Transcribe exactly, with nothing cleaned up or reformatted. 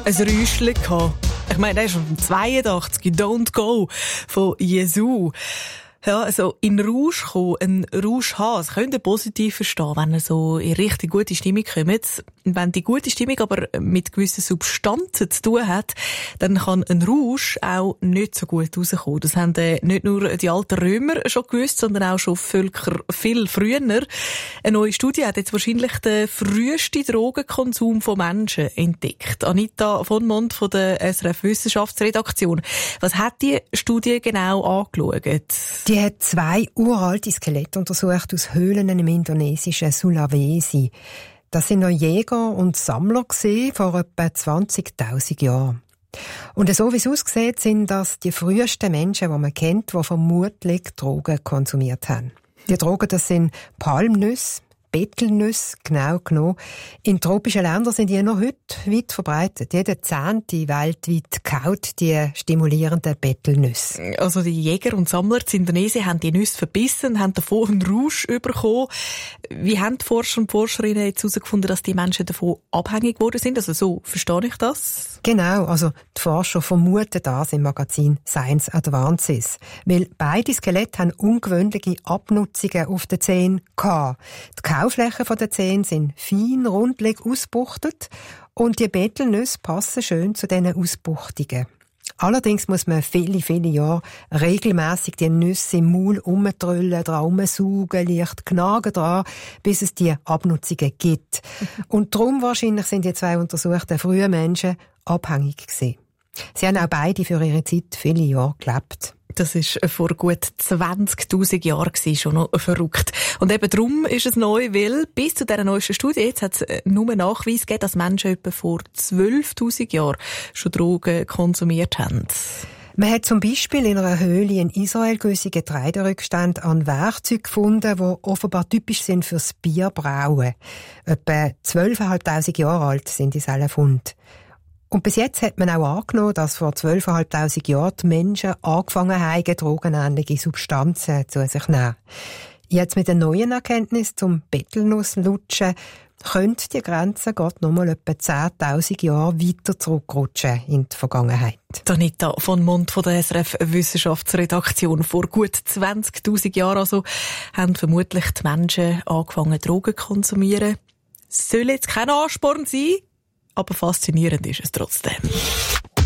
ein Räuschchen gehabt. Ich meine, der ist schon zweiundachtzig, Don't Go von Jesu. Ja, also in Rausch kommen, einen Rausch haben, das könnt ihr positiv verstehen, wenn ihr so in richtig gute Stimmung kommt. Wenn die gute Stimmung aber mit gewissen Substanzen zu tun hat, dann kann ein Rausch auch nicht so gut rauskommen. Das haben nicht nur die alten Römer schon gewusst, sondern auch schon Völker viel früher. Eine neue Studie hat jetzt wahrscheinlich den frühesten Drogenkonsum von Menschen entdeckt. Anita von Mond von der S R F Wissenschaftsredaktion. Was hat die Studie genau angeschaut? Die hat zwei uralte Skelette untersucht aus Höhlen im indonesischen Sulawesi. Das sind noch Jäger und Sammler gewesen, vor etwa zwanzigtausend Jahren. Und so wie es aussieht, sind das die frühesten Menschen, die man kennt, die vermutlich Drogen konsumiert haben. Die Drogen, das sind Palmnüsse, Betelnüsse, genau genommen. In tropischen Ländern sind die noch heute weit verbreitet. Jeder Zehnte weltweit kaut die stimulierenden Betelnüsse. Also die Jäger und Sammler in Indonesien haben die Nüsse verbissen, haben davon einen Rausch bekommen. Wie haben die Forscher und Forscherinnen jetzt herausgefunden, dass die Menschen davon abhängig geworden sind? Also so verstehe ich das? Genau, also die Forscher vermuten das im Magazin Science Advances. Weil beide Skelette haben ungewöhnliche Abnutzungen auf den Zähnen gehabt. Die Kauflächen der Zähne sind fein, rundlich ausgebuchtet und die Betelnüsse passen schön zu diesen Ausbuchtungen. Allerdings muss man viele, viele Jahre regelmässig die Nüsse im Maul umtrüllen, dran umsaugen, leicht knagen dran, bis es die Abnutzungen gibt. Und darum wahrscheinlich sind die zwei untersuchten frühen Menschen abhängig gewesen. Sie haben auch beide für ihre Zeit viele Jahre gelebt. Das war vor gut zwanzigtausend Jahren schon noch verrückt. Und eben darum ist es neu, weil bis zu dieser neuesten Studie jetzt hat es nur Nachweis gegeben, dass Menschen etwa vor zwölftausend Jahren schon Drogen konsumiert haben. Man hat zum Beispiel in einer Höhle in Israel gewisse Getreiderückstände an Werkzeugen gefunden, die offenbar typisch sind fürs Bierbrauen. Etwa zwölftausendfünfhundert Jahre alt sind diese Funde. Und bis jetzt hat man auch angenommen, dass vor zwölftausendfünfhundert Jahren die Menschen angefangen haben, drogenähnliche Substanzen zu sich zu nehmen. Jetzt mit den neuen Erkenntnissen zum Betelnusslutschen könnte die Grenze gerade noch mal etwa zehntausend Jahre weiter zurückrutschen in die Vergangenheit. Anita von Mond von der S R F Wissenschaftsredaktion. Vor gut zwanzigtausend Jahren also haben vermutlich die Menschen angefangen, Drogen zu konsumieren. Soll jetzt kein Ansporn sein, aber faszinierend ist es trotzdem.